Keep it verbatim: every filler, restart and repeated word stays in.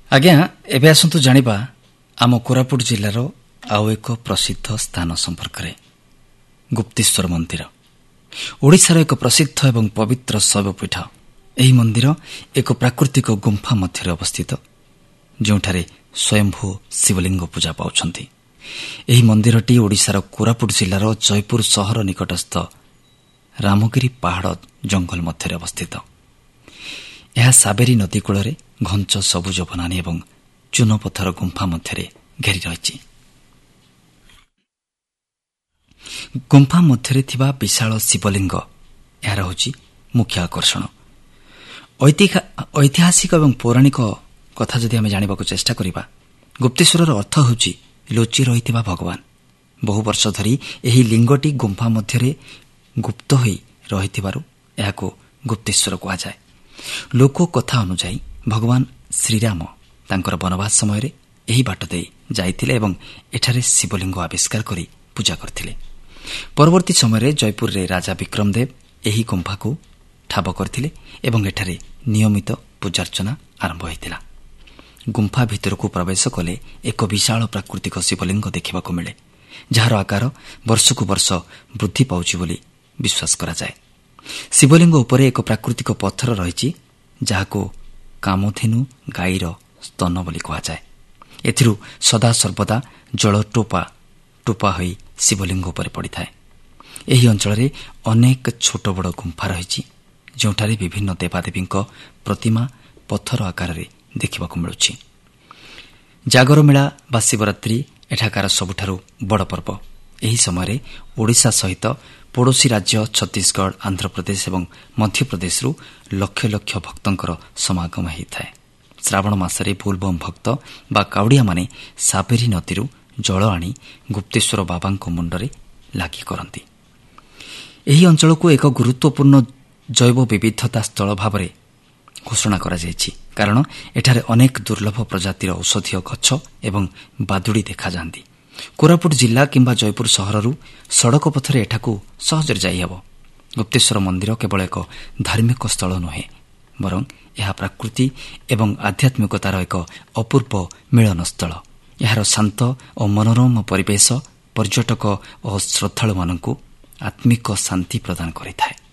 ଆଜ୍ଞା, ଏବେ ଆସନ୍ତୁ ଜାଣିବା ଆମ କୋରାପୁଟ ଜିଲ୍ଲାର ଆଉ ଏକ ପ୍ରସିଦ୍ଧ ସ୍ଥାନ ସମ୍ପର୍କରେ। ଗୁପ୍ତେଶ୍ୱର ମନ୍ଦିର ଓଡ଼ିଶାର ଏକ ପ୍ରସିଦ୍ଧ ଏବଂ ପବିତ୍ର ଶୈବପୀଠ। ଏହି ମନ୍ଦିର ଏକ ପ୍ରାକୃତିକ ଗୁମ୍ଫା ମଧ୍ୟରେ ଅବସ୍ଥିତ, ଯେଉଁଠାରେ ସ୍ୱୟମ୍ଭୂ ଶିବଲିଙ୍ଗ ପୂଜା ପାଉଛନ୍ତି। ଏହି ମନ୍ଦିରଟି ଓଡ଼ିଶାର କୋରାପୁଟ ଜିଲ୍ଲାର ଜୟପୁର ସହର ନିକଟସ୍ଥ ରାମଗିରି ପାହାଡ଼ ଜଙ୍ଗଲ ମଧ୍ୟରେ ଅବସ୍ଥିତ। ଏହା ସାବେରୀ ନଦୀ କୂଳରେ ଘଞ୍ଚ ସବୁଜ ବନାନୀ ଏବଂ ଚୂନପଥର ଗୁମ୍ଫା ମଧ୍ୟରେ ଘେରି ରହିଛି। ଗୁମ୍ଫା ମଧ୍ୟରେ ଥିବା ବିଶାଳ ଶିବଲିଙ୍ଗ ଏହାର ହେଉଛି ମୁଖ୍ୟ ଆକର୍ଷଣ। ଐତିହାସିକ ଏବଂ ପୌରାଣିକ କଥା ଯଦି ଆମେ ଜାଣିବାକୁ ଚେଷ୍ଟା କରିବା, ଗୁପ୍ତେଶ୍ୱରର ଅର୍ଥ ହେଉଛି ଲୁଚି ରହିଥିବା ଭଗବାନ। ବହୁ ବର୍ଷ ଧରି ଏହି ଲିଙ୍ଗଟି ଗୁମ୍ଫା ମଧ୍ୟରେ ଗୁପ୍ତ ହୋଇ ରହିଥିବାରୁ ଏହାକୁ ଗୁପ୍ତେଶ୍ୱର କୁହାଯାଏ। ଲୋକ କଥା ଅନୁଯାୟୀ ଭଗବାନ ଶ୍ରୀରାମ ତାଙ୍କର ବନବାସ ସମୟରେ ଏହି ବାଟ ଦେଇ ଯାଇଥିଲେ ଏବଂ ଏଠାରେ ଶିବଲିଙ୍ଗ ଆବିଷ୍କାର କରି ପୂଜା କରିଥିଲେ। ପରବର୍ତ୍ତୀ ସମୟରେ ଜୟପୁରରେ ରାଜା ବିକ୍ରମ ଦେବ ଏହି ଗୁମ୍ଫାକୁ ଠାବ କରିଥିଲେ ଏବଂ ଏଠାରେ ନିୟମିତ ପୂଜାର୍ଚ୍ଚନା ଆରମ୍ଭ ହୋଇଥିଲା। ଗୁମ୍ଫା ଭିତରକୁ ପ୍ରବେଶ କଲେ ଏକ ବିଶାଳ ପ୍ରାକୃତିକ ଶିବଲିଙ୍ଗ ଦେଖିବାକୁ ମିଳେ, ଯାହାର ଆକାର ବର୍ଷକୁ ବର୍ଷ ବୃଦ୍ଧି ପାଉଛି ବୋଲି ବିଶ୍ୱାସ କରାଯାଏ। ଶିବଲିଙ୍ଗ ଉପରେ ଏକ ପ୍ରାକୃତିକ ପଥର ରହିଛି, ଯାହାକୁ କାମଧେନୁ ଗାଈର ସ୍ତନ ବୋଲି କୁହାଯାଏ। ଏଥିରୁ ସଦାସର୍ବଦା ଜଳ ଟୋପା ଟୋପା ହୋଇ ଶିବଲିଙ୍ଗ ଉପରେ ପଡ଼ିଥାଏ। ଏହି ଅଞ୍ଚଳରେ ଅନେକ ଛୋଟ ବଡ଼ ଗୁମ୍ଫା ରହିଛି, ଯେଉଁଠାରେ ବିଭିନ୍ନ ଦେବାଦେବୀଙ୍କ ପ୍ରତିମା ପଥର ଆକାରରେ ଦେଖିବାକୁ ମିଳୁଛି। ଜାଗର ମେଳା ବା ଶିବରାତ୍ରି ଏଠାକାର ସବୁଠାରୁ ବଡ଼ ପର୍ବ। ଏହି ସମୟରେ ଓଡ଼ିଶା ସହିତ ପଡ଼ୋଶୀ ରାଜ୍ୟ ଛତିଶଗଡ଼, ଆନ୍ଧ୍ରପ୍ରଦେଶ ଏବଂ ମଧ୍ୟପ୍ରଦେଶରୁ ଲକ୍ଷ ଲକ୍ଷ ଭକ୍ତଙ୍କର ସମାଗମ ହୋଇଥାଏ। ଶ୍ରାବଣ ମାସରେ ବୋଲବମ୍ ଭକ୍ତ ବା କାଉଡ଼ିଆମାନେ ସାବେରୀ ନଦୀରୁ ଜଳ ଆଣି ଗୁପ୍ତେଶ୍ୱର ବାବାଙ୍କ ମୁଣ୍ଡରେ ଲାଗି କରନ୍ତି। ଏହି ଅଞ୍ଚଳକୁ ଏକ ଗୁରୁତ୍ୱପୂର୍ଣ୍ଣ ଜୈବ ବିବିଧତା ସ୍ଥଳ ଭାବରେ ଘୋଷଣା କରାଯାଇଛି, କାରଣ ଏଠାରେ ଅନେକ ଦୁର୍ଲଭ ପ୍ରଜାତିର ଔଷଧୀୟ ଗଛ ଏବଂ ବାଦୁଡ଼ି ଦେଖାଯାଆନ୍ତି। କୋରାପୁଟ ଜିଲ୍ଲା କିମ୍ବା ଜୟପୁର ସହରରୁ ସଡ଼କ ପଥରେ ଏଠାକୁ ସହଜରେ ଯାଇହେବ। ଗୁପ୍ତେଶ୍ୱର ମନ୍ଦିର କେବଳ ଏକ ଧାର୍ମିକ ସ୍ଥଳ ନୁହେଁ, ବରଂ ଏହା ପ୍ରକୃତି ଏବଂ ଆଧ୍ୟାତ୍ମିକତାର ଏକ ଅପୂର୍ବ ମିଳନସ୍ଥଳ। ଏହାର ଶାନ୍ତ ଓ ମନୋରମ ପରିବେଶ ପର୍ଯ୍ୟଟକ ଓ ଶ୍ରଦ୍ଧାଳୁମାନଙ୍କୁ ଆତ୍ମିକ ଶାନ୍ତି ପ୍ରଦାନ କରିଥାଏ।